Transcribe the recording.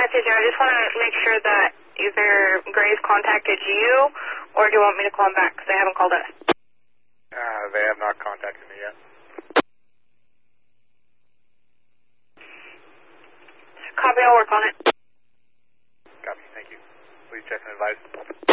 Practitioner, I just want to make sure that either Graves contacted you, or do you want me to call him back, because they haven't called us? They have not contacted me yet. Copy, I'll work on it. Copy, thank you. Please check and advise.